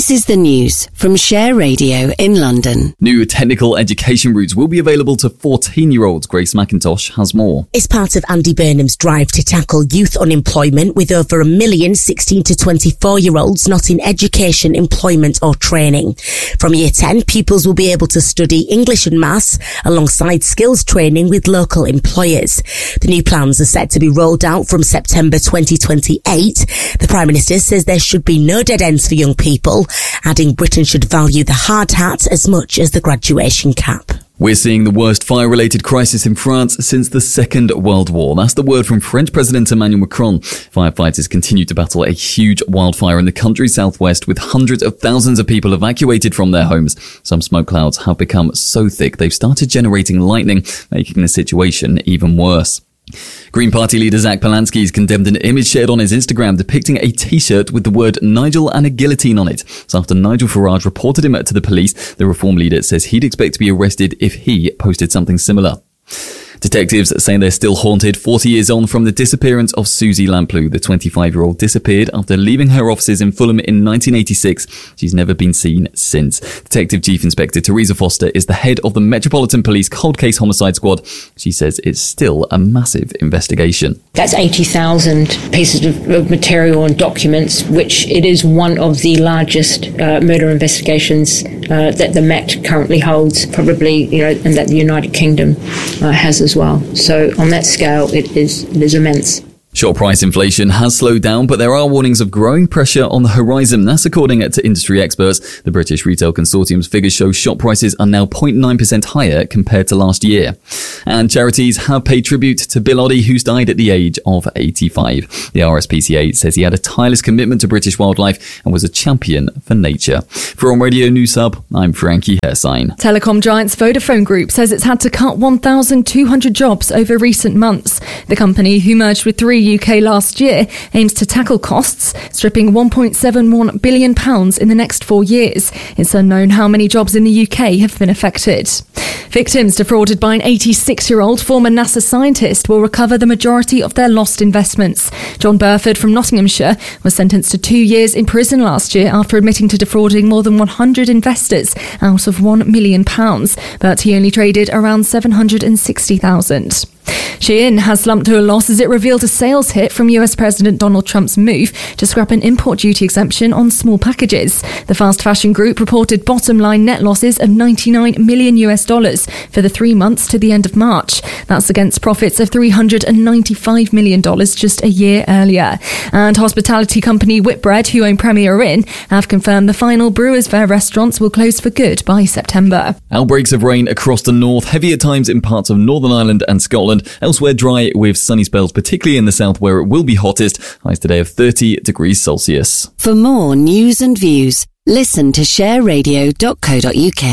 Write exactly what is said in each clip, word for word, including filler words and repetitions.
This is the news from Share Radio in London. New technical education routes will be available to fourteen-year-olds. Grace McIntosh has more. It's part of Andy Burnham's drive to tackle youth unemployment, with over a million sixteen to twenty-four-year-olds not in education, employment or training. From year ten, pupils will be able to study English and maths alongside skills training with local employers. The new plans are set to be rolled out from September twenty twenty-eight. The Prime Minister says there should be no dead ends for young people, adding Britain should value the hard hat as much as the graduation cap. We're seeing the worst fire-related crisis in France since the Second World War. That's the word from French President Emmanuel Macron. Firefighters continue to battle a huge wildfire in the country's southwest, with hundreds of thousands of people evacuated from their homes. Some smoke clouds have become so thick they've started generating lightning, making the situation even worse. Green Party leader Zach Polansky has condemned an image shared on his Instagram depicting a t-shirt with the word Nigel and a guillotine on it. So after Nigel Farage reported him to the police, the Reform leader says he'd expect to be arrested if he posted something similar. Detectives saying they're still haunted forty years on from the disappearance of Susie Lamplugh. The twenty-five-year-old disappeared after leaving her offices in Fulham in nineteen eighty-six. She's never been seen since. Detective Chief Inspector Teresa Foster is the head of the Metropolitan Police Cold Case Homicide Squad. She says it's still a massive investigation. That's eighty thousand pieces of, of material and documents, which it is one of the largest uh, murder investigations uh, that the Met currently holds, probably, you know, and that the United Kingdom uh, has as well. So on that scale, it is it is immense. Shop price inflation has slowed down, but there are warnings of growing pressure on the horizon. That's according to industry experts. The British Retail Consortium's figures show shop prices are now zero point nine percent higher compared to last year. And charities have paid tribute to Bill Oddie, who's died at the age of eighty-five. The R S P C A says he had a tireless commitment to British wildlife and was a champion for nature. For On Radio News Hub, I'm Frankie Hersign. Telecom giants Vodafone Group says it's had to cut one thousand two hundred jobs over recent months. The company, who merged with Three U K last year, aims to tackle costs, stripping one point seven one billion pounds in the next four years. It's unknown how many jobs in the U K have been affected. Victims defrauded by an eighty-six-year-old former NASA scientist will recover the majority of their lost investments. John Burford from Nottinghamshire was sentenced to two years in prison last year after admitting to defrauding more than one hundred investors out of one million pounds, but he only traded around seven hundred sixty thousand. Shein has slumped to a loss as it revealed a sales hit from U S President Donald Trump's move to scrap an import duty exemption on small packages. The fast fashion group reported bottom line net losses of ninety-nine million US dollars for the three months to the end of March. That's against profits of three hundred ninety-five million dollars just a year earlier. And hospitality company Whitbread, who own Premier Inn, have confirmed the final Brewers Fayre restaurants will close for good by September. Outbreaks of rain across the north, heavy at times in parts of Northern Ireland and Scotland. Elsewhere dry with sunny spells, particularly in the south where it will be hottest. Highs today of thirty degrees Celsius. For more news and views, listen to share radio dot co dot uk.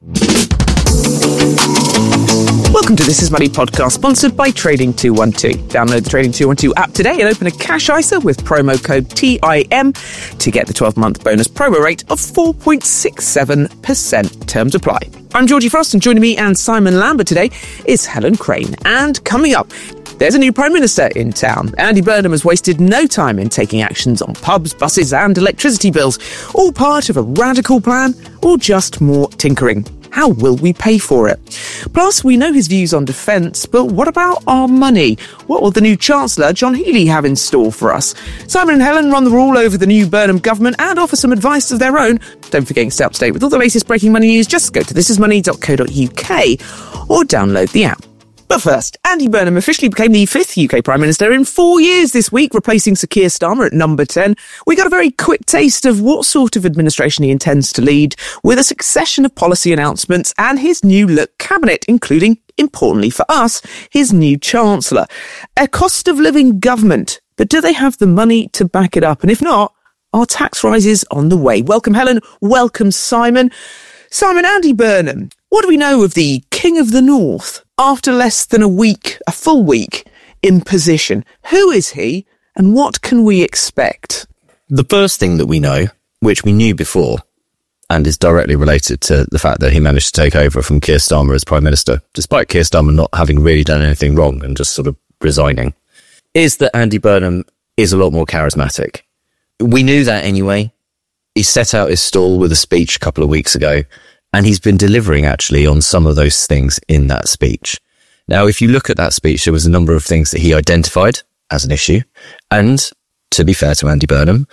Welcome to This Is Money podcast, sponsored by Trading two twelve. Download the Trading two twelve app today and open a cash I S A with promo code T I M to get the twelve-month bonus promo rate of four point six seven percent. Terms apply. I'm Georgie Frost, and joining me and Simon Lambert today is Helen Crane. And coming up, there's a new Prime Minister in town. Andy Burnham has wasted no time in taking actions on pubs, buses and electricity bills. All part of a radical plan or just more tinkering? How will we pay for it? Plus, we know his views on defence, but what about our money? What will the new Chancellor, John Healey, have in store for us? Simon and Helen run the rule over the new Burnham government and offer some advice of their own. Don't forget to stay up to date with all the latest breaking money news. Just go to this is money dot co dot uk or download the app. But first, Andy Burnham officially became the fifth U K Prime Minister in four years this week, replacing Sir Keir Starmer at number ten. We got a very quick taste of what sort of administration he intends to lead, with a succession of policy announcements and his new look cabinet, including, importantly for us, his new Chancellor. A cost of living government, but do they have the money to back it up? And if not, are tax rises on the way? Welcome, Helen. Welcome, Simon. Simon, Andy Burnham, what do we know of the King of the North? After less than a week, a full week, in position, who is he and what can we expect? The first thing that we know, which we knew before, and is directly related to the fact that he managed to take over from Keir Starmer as Prime Minister, despite Keir Starmer not having really done anything wrong and just sort of resigning, is that Andy Burnham is a lot more charismatic. We knew that anyway. he set out his stall with a speech a couple of weeks ago, and he's been delivering actually on some of those things in that speech. Now, if you look at that speech, there was a number of things that he identified as an issue. And to be fair to Andy Burnham,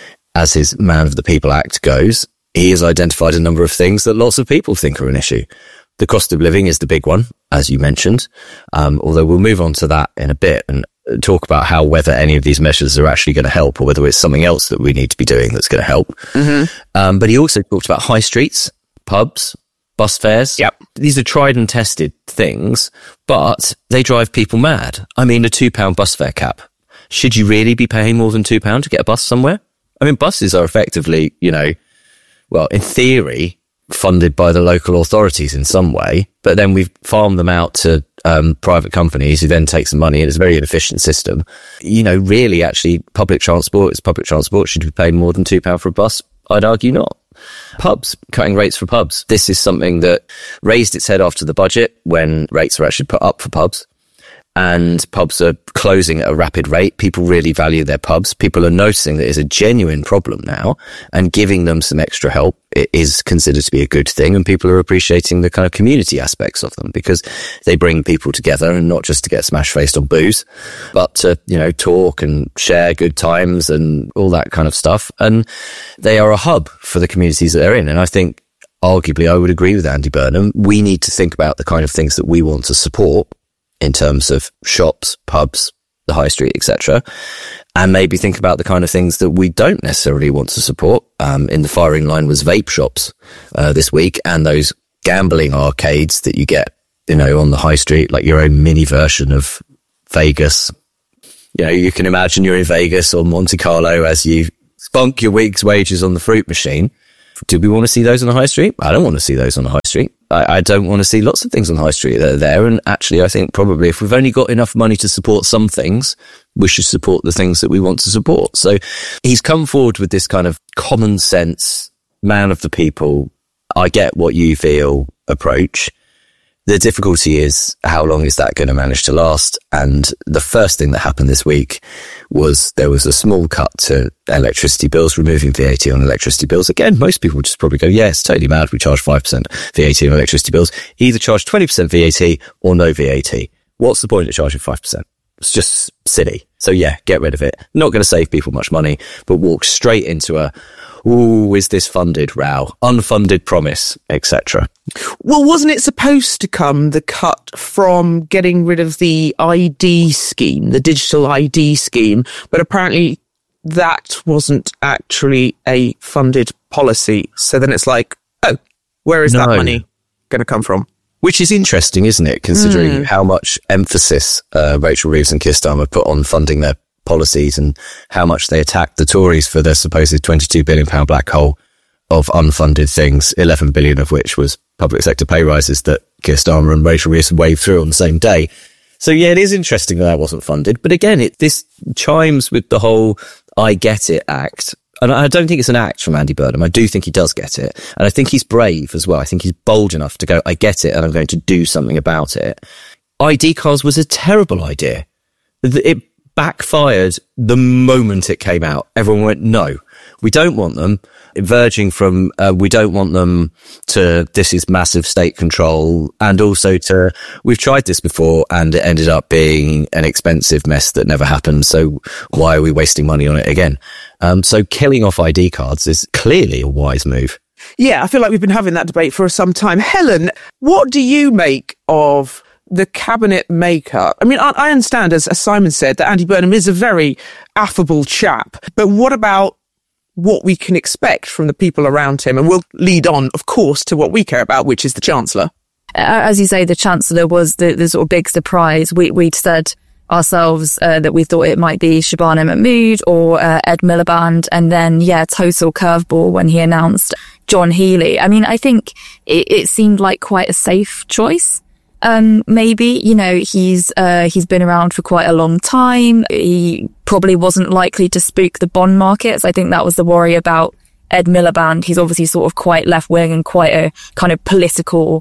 as his Man of the People Act goes, he has identified a number of things that lots of people think are an issue. The cost of living is the big one, as you mentioned, um, although we'll move on to that in a bit and talk about how whether any of these measures are actually going to help or whether it's something else that we need to be doing that's going to help. Mm-hmm. Um, but he also talked about high streets, pubs, bus fares. Yep. These are tried and tested things, but they drive people mad. I mean, a two pound bus fare cap. Should you really be paying more than two pounds to get a bus somewhere? I mean, buses are effectively, you know, well, in theory, funded by the local authorities in some way, but then we've farmed them out to um, private companies who then take some money, and it's a very inefficient system. You know, really, actually, public transport is public transport. Should we pay more than two pounds for a bus? I'd argue not. Pubs, cutting rates for pubs. This is something that raised its head after the budget when rates were actually put up for pubs. And pubs are closing at a rapid rate. People really value their pubs. People are noticing that it's a genuine problem now, and giving them some extra help is considered to be a good thing. And people are appreciating the kind of community aspects of them because they bring people together, and not just to get smash faced on booze, but to, you know, talk and share good times and all that kind of stuff. And they are a hub for the communities that they're in. And I think arguably I would agree with Andy Burnham. We need to think about the kind of things that we want to support in terms of shops, pubs, the high street, et cetera, and maybe think about the kind of things that we don't necessarily want to support. Um, in the firing line was vape shops uh, this week, and those gambling arcades that you get, you know, on the high street, like your own mini version of Vegas. You know, you can imagine you're in Vegas or Monte Carlo as you spunk your week's wages on the fruit machine. Do we want to see those on the high street? I don't want to see those on the high street. I, I don't want to see lots of things on the high street that are there. And actually, I think probably if we've only got enough money to support some things, we should support the things that we want to support. So he's come forward with this kind of common sense, man of the people, I get what you feel approach. The difficulty is, how long is that going to manage to last? And the first thing that happened this week was there was a small cut to electricity bills, removing V A T on electricity bills. Again, most people would just probably go, yeah, it's totally mad. We charge five percent V A T on electricity bills. Either charge twenty percent V A T or no V A T. What's the point of charging five percent? It's just silly. So yeah, get rid of it. Not going to save people much money, but walk straight into a, ooh, is this funded row? Unfunded promise, et cetera. Well, wasn't it supposed to come, the cut from getting rid of the I D scheme, the digital I D scheme? But apparently that wasn't actually a funded policy. So then it's like, oh, where is no. that money going to come from? Which is interesting, isn't it? Considering mm. how much emphasis uh, Rachel Reeves and Keir Starmer put on funding their policies, and how much they attacked the Tories for their supposed twenty-two billion pounds black hole of unfunded things, eleven billion of which was public sector pay rises that Keir Starmer and Rachel Reeves waved through on the same day. So yeah, it is interesting that that wasn't funded. But again, it this chimes with the whole I Get It Act. And I don't think it's an act from Andy Burnham. I do think he does get it. And I think he's brave as well. I think he's bold enough to go, I get it, and I'm going to do something about it. I D cards was a terrible idea. It backfired the moment it came out. Everyone went, no, we don't want them. Verging from, uh, we don't want them to, this is massive state control, and also to, we've tried this before and it ended up being an expensive mess that never happened. So why are we wasting money on it again? Um, so killing off I D cards is clearly a wise move. Yeah, I feel like we've been having that debate for some time. Helen, what do you make of the cabinet makeup? I mean, I, I understand, as, as Simon said, that Andy Burnham is a very affable chap, but what about what we can expect from the people around him? And we'll lead on, of course, to what we care about, which is the Chancellor. As you say, the Chancellor was the, the sort of big surprise. We, we'd said ourselves uh, that we thought it might be Shabana Mahmood or uh, Ed Miliband, and then, yeah, total curveball when he announced John Healey. I mean, I think it, it seemed like quite a safe choice. Um, maybe, you know, he's, uh, he's been around for quite a long time. He probably wasn't likely to spook the bond markets. I think that was the worry about Ed Miliband. He's obviously sort of quite left wing and quite a kind of political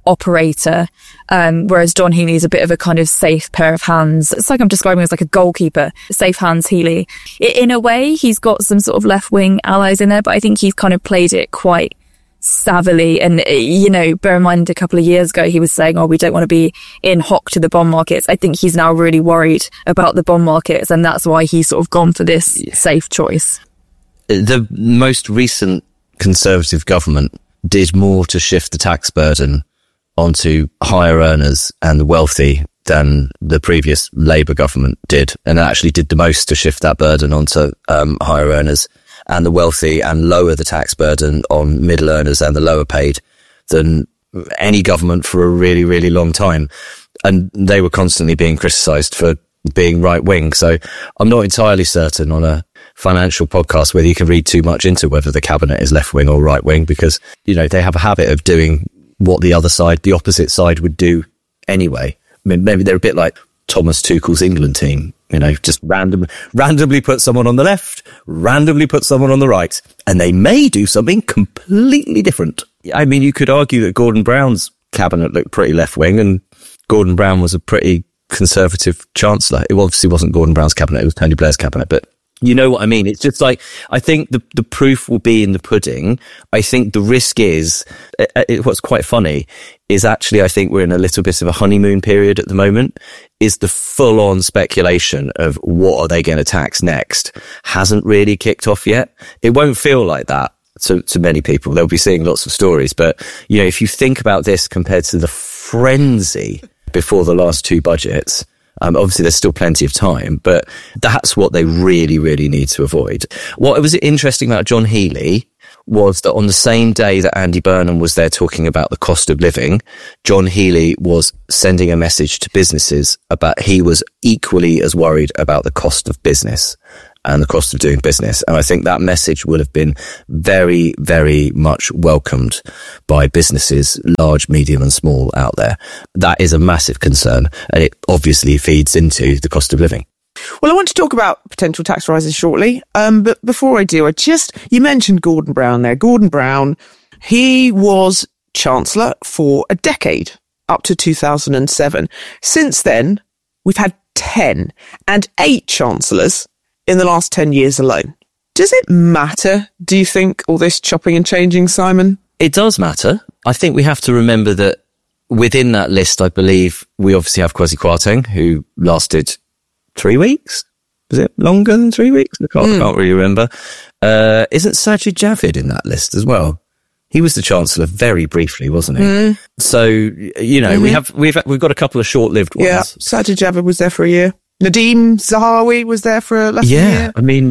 operator, um, whereas John Healey is a bit of a kind of safe pair of hands. It's like I'm describing him as like a goalkeeper, safe hands Healey. In a way, he's got some sort of left-wing allies in there, but I think he's kind of played it quite savvily. And, you know, bear in mind a couple of years ago, he was saying, oh, we don't want to be in hock to the bond markets. I think he's now really worried about the bond markets, and that's why he's sort of gone for this yeah. safe choice. The most recent Conservative government did more to shift the tax burden onto higher earners and the wealthy than the previous Labour government did, and actually did the most to shift that burden onto um, higher earners and the wealthy, and lower the tax burden on middle earners and the lower paid than any government for a really, really long time. And they were constantly being criticised for being right wing. So I'm not entirely certain on a financial podcast whether you can read too much into whether the cabinet is left wing or right wing, because, you know, they have a habit of doing what the other side, the opposite side, would do anyway. I mean, maybe they're a bit like Thomas Tuchel's England team, you know, just random, randomly put someone on the left, randomly put someone on the right, and they may do something completely different. I mean, you could argue that Gordon Brown's cabinet looked pretty left wing, and Gordon Brown was a pretty Conservative chancellor. It obviously wasn't Gordon Brown's cabinet, it was Tony Blair's cabinet, but you know what I mean? It's just like, I think the, the proof will be in the pudding. I think the risk is, it, it, what's quite funny is actually, I think we're in a little bit of a honeymoon period at the moment, is the full on speculation of what are they going to tax next hasn't really kicked off yet. It won't feel like that to, to many people. They'll be seeing lots of stories, but you know, if you think about this compared to the frenzy before the last two budgets, Um, obviously, there's still plenty of time, but that's what they really, really need to avoid. What was interesting about John Healey was that on the same day that Andy Burnham was there talking about the cost of living, John Healey was sending a message to businesses about he was equally as worried about the cost of business and the cost of doing business. And I think that message would have been very, very much welcomed by businesses, large, medium and small out there. That is a massive concern, and it obviously feeds into the cost of living. Well, I want to talk about potential tax rises shortly. Um, but before I do, I just, you mentioned Gordon Brown there. Gordon Brown, he was Chancellor for a decade, up to two thousand seven. Since then, we've had ten and eight Chancellors in the last ten years alone. Does it matter, do you think, all this chopping and changing, Simon? It does matter. I think we have to remember that within that list, I believe we obviously have Kwasi Kwarteng, who lasted three weeks. Was it longer than three weeks? I can't, mm. I can't really remember. Uh, isn't Sajid Javid in that list as well? He was the Chancellor very briefly, wasn't he? Mm. So, you know, mm-hmm. we have, we've, we've got a couple of short-lived ones. Yeah, Sajid Javid was there for a year. Nadeem Zahawi was there for less yeah, than a year. I mean,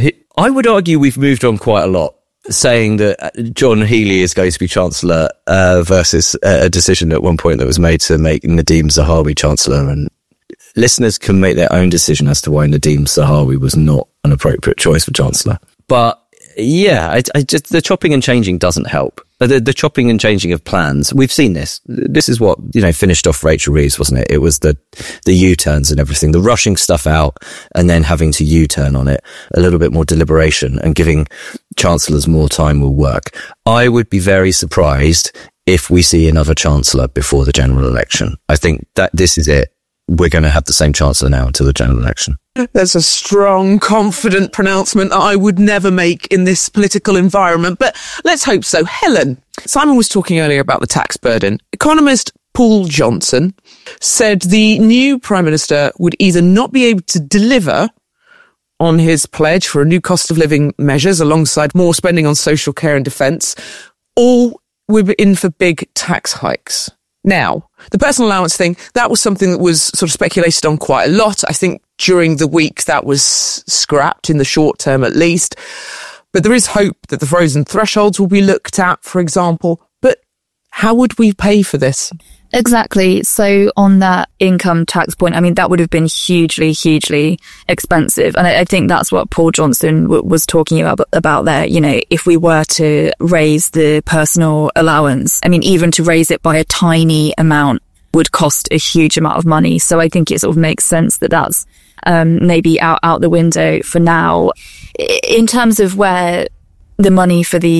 I would argue we've moved on quite a lot, saying that John Healey is going to be Chancellor uh, versus a decision at one point that was made to make Nadeem Zahawi Chancellor. And listeners can make their own decision as to why Nadeem Zahawi was not an appropriate choice for Chancellor. But yeah, I, I just, the chopping and changing doesn't help. The, the chopping and changing of plans, we've seen this. This is what, you know, finished off Rachel Reeves, wasn't it? It was the, the U-turns and everything, the rushing stuff out and then having to U-turn on it. A little bit more deliberation and giving chancellors more time will work. I would be very surprised if we see another chancellor before the general election. I think that this is it. We're going to have the same chancellor now until the general election. That's a strong, confident pronouncement that I would never make in this political environment, but let's hope so. Helen, Simon was talking earlier about the tax burden. Economist Paul Johnson said the new Prime Minister would either not be able to deliver on his pledge for a new cost of living measures alongside more spending on social care and defence, or we're in for big tax hikes. Now, the personal allowance thing, that was something that was sort of speculated on quite a lot. I think during the week that was scrapped in the short term at least. But there is hope that the frozen thresholds will be looked at, for example. But how would we pay for this? Exactly. So on that income tax point, I mean, that would have been hugely, hugely expensive. And I, I think that's what Paul Johnson w- was talking about, about there. You know, if we were to raise the personal allowance, I mean, even to raise it by a tiny amount would cost a huge amount of money. So I think it sort of makes sense that that's um, maybe out, out the window for now. In terms of where the money for these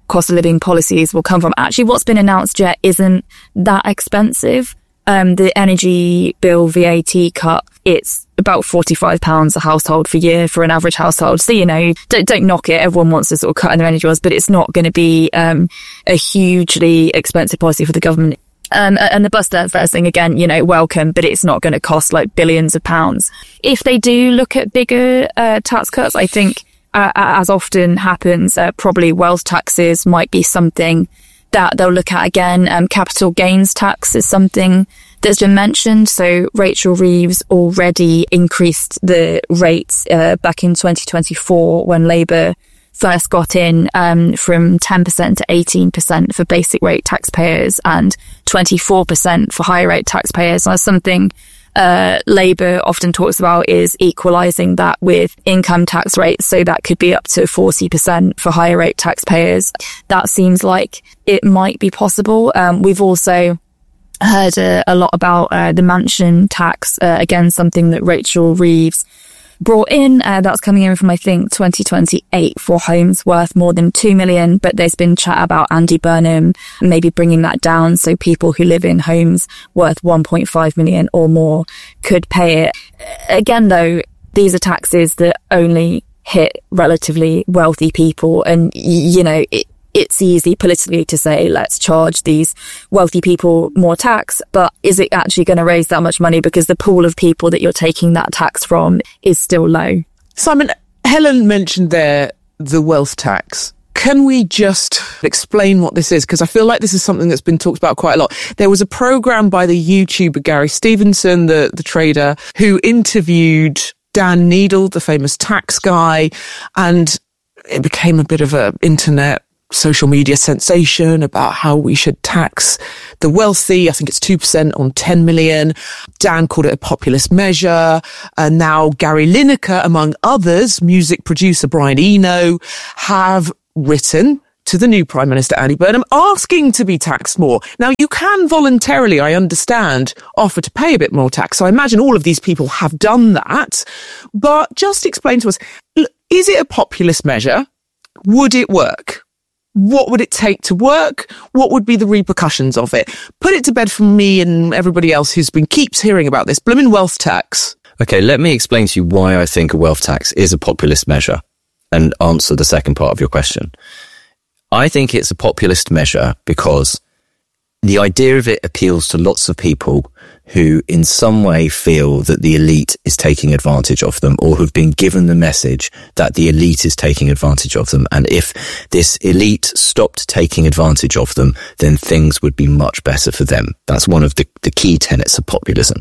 cost of living policies will come from. Actually, what's been announced yet isn't that expensive. Um, the energy bill V A T cut, it's about forty-five pounds a household for year for an average household. So, you know, don't, don't knock it. Everyone wants to sort of cut in their energy bills, but it's not going to be um, a hugely expensive policy for the government. Um, and the bus fare thing, again, you know, welcome, but it's not going to cost like billions of pounds. If they do look at bigger uh, tax cuts, I think, uh, as often happens, uh, probably wealth taxes might be something that they'll look at again. Um, capital gains tax is something that's been mentioned. So Rachel Reeves already increased the rates uh, back in twenty twenty-four when Labour first got in, um, from ten percent to eighteen percent for basic rate taxpayers and twenty-four percent for high rate taxpayers. And that's something uh, Labour often talks about, is equalising that with income tax rates. So that could be up to forty percent for higher rate taxpayers. That seems like it might be possible. Um, we've also heard uh, a lot about uh, the mansion tax, uh, again, something that Rachel Reeves brought in. Uh, that's coming in from, I think, twenty twenty-eight for homes worth more than two million. But there's been chat about Andy Burnham maybe bringing that down, so people who live in homes worth one point five million or more could pay it. Again, though, these are taxes that only hit relatively wealthy people, and you know, it, it's easy politically to say, let's charge these wealthy people more tax, but is it actually going to raise that much money, because the pool of people that you're taking that tax from is still low? Simon, Helen mentioned there the wealth tax. Can we just explain what this is? Because I feel like this is something that's been talked about quite a lot. There was a programme by the YouTuber Gary Stevenson, the, the trader, who interviewed Dan Needle, the famous tax guy, and it became a bit of a internet social media sensation about how we should tax the wealthy. I think it's two percent on ten million. Dan called it a populist measure. And now Gary Lineker, among others, music producer Brian Eno, have written to the new Prime Minister, Andy Burnham, asking to be taxed more. Now, you can voluntarily, I understand, offer to pay a bit more tax. So I imagine all of these people have done that. But just explain to us, is it a populist measure? Would it work? What would it take to work? What would be the repercussions of it? Put it to bed for me and everybody else who's been keeps hearing about this blooming wealth tax. Okay, let me explain to you why I think a wealth tax is a populist measure and answer the second part of your question. I think it's a populist measure because the idea of it appeals to lots of people who in some way feel that the elite is taking advantage of them, or who've been given the message that the elite is taking advantage of them. And if this elite stopped taking advantage of them, then things would be much better for them. That's one of the, the key tenets of populism.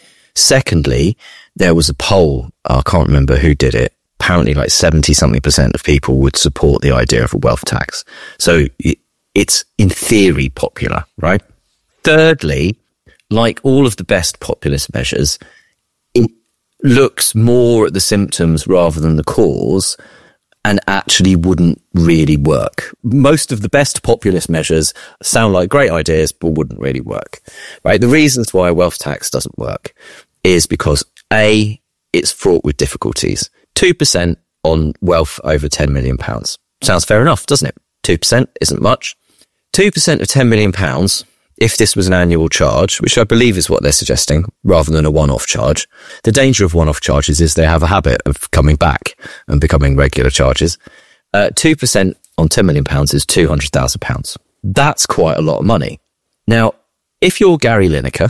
Secondly, there was a poll, I can't remember who did it, apparently like seventy something percent of people would support the idea of a wealth tax. So it's in theory popular, right? Thirdly, like all of the best populist measures, it looks more at the symptoms rather than the cause, and actually wouldn't really work. Most of the best populist measures sound like great ideas, but wouldn't really work, right? The reasons why a wealth tax doesn't work is because A, it's fraught with difficulties. two percent on wealth over ten million pounds. Sounds fair enough, doesn't it? two percent isn't much. two percent of ten million pounds, if this was an annual charge, which I believe is what they're suggesting, rather than a one-off charge. The danger of one-off charges is they have a habit of coming back and becoming regular charges. Uh, two percent on ten million pounds is two hundred thousand pounds. That's quite a lot of money. Now, if you're Gary Lineker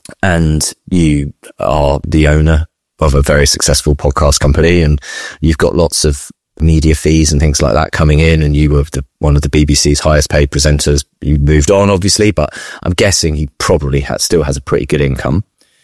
and you are the owner of a very successful podcast company and you've got lots of media fees and things like that coming in, and you were the, one of the B B C's highest paid presenters. You moved on, obviously, but I'm guessing he probably has, still has a pretty good income.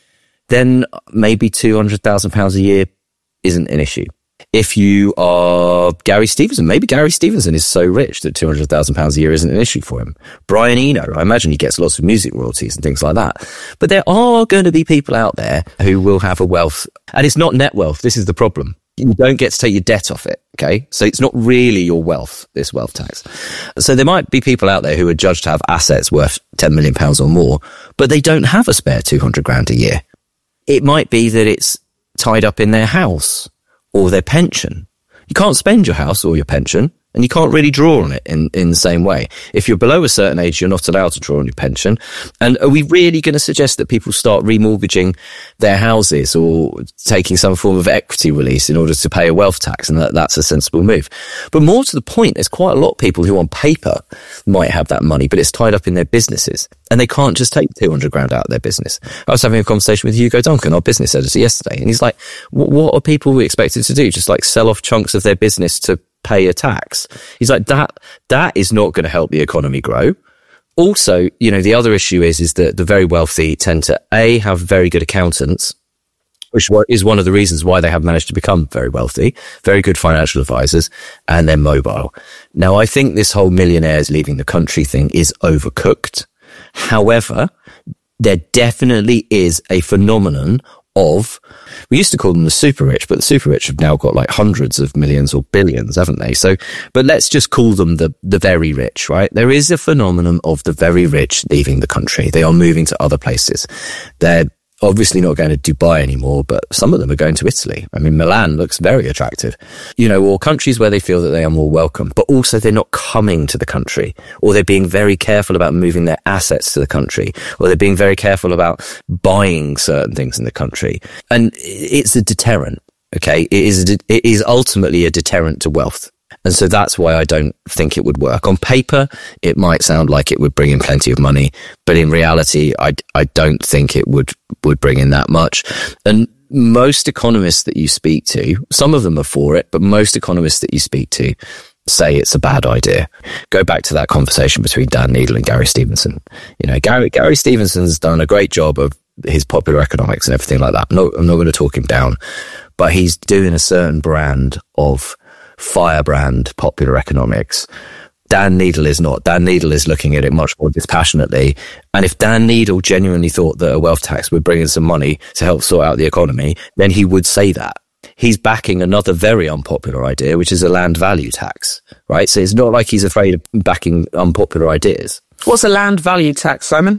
Then maybe two hundred thousand pounds a year isn't an issue. If you are Gary Stevenson, maybe Gary Stevenson is so rich that two hundred thousand pounds a year isn't an issue for him. Brian Eno, I imagine he gets lots of music royalties and things like that. But there are going to be people out there who will have a wealth, and it's not net wealth. This is the problem. You don't get to take your debt off it, okay? So it's not really your wealth, this wealth tax. So there might be people out there who are judged to have assets worth ten million pounds or more, but they don't have a spare two hundred grand a year. It might be that it's tied up in their house or their pension. You can't spend your house or your pension. And you can't really draw on it in, in the same way. If you're below a certain age, you're not allowed to draw on your pension. And are we really going to suggest that people start remortgaging their houses or taking some form of equity release in order to pay a wealth tax? And that, that's a sensible move. But more to the point, there's quite a lot of people who on paper might have that money, but it's tied up in their businesses. And they can't just take two hundred grand out of their business. I was having a conversation with Hugo Duncan, our business editor, yesterday, and he's like, what are people expected to do? Just like sell off chunks of their business to pay a tax? He's like, that, that is not going to help the economy grow. Also, you know, the other issue is, is that the very wealthy tend to, A, have very good accountants, which is one of the reasons why they have managed to become very wealthy, very good financial advisors, and they're mobile. Now, I think this whole millionaires leaving the country thing is overcooked. However, there definitely is a phenomenon of, we used to call them the super rich, but the super rich have now got like hundreds of millions or billions, haven't they? So, but let's just call them the, the very rich, right? There is a phenomenon of the very rich leaving the country. They are moving to other places. They're obviously not going to Dubai anymore, but some of them are going to Italy. I mean, Milan looks very attractive, you know, or countries where they feel that they are more welcome, but also they're not coming to the country, or they're being very careful about moving their assets to the country, or they're being very careful about buying certain things in the country. And it's a deterrent. Okay. It is, a de- it is ultimately a deterrent to wealth. And so that's why I don't think it would work. On paper, it might sound like it would bring in plenty of money, but in reality, I, I don't think it would, would bring in that much. And most economists that you speak to, some of them are for it, but most economists that you speak to say it's a bad idea. Go back to that conversation between Dan Needle and Gary Stevenson. You know, Gary, Gary Stevenson's done a great job of his popular economics and everything like that. I'm not, I'm not going to talk him down, but he's doing a certain brand of firebrand popular economics. Dan Needle is not. Dan Needle is looking at it much more dispassionately. And if Dan Needle genuinely thought that a wealth tax would bring in some money to help sort out the economy, then he would say that. He's backing another very unpopular idea, which is a land value tax, right? So it's not like he's afraid of backing unpopular ideas. What's a land value tax, Simon?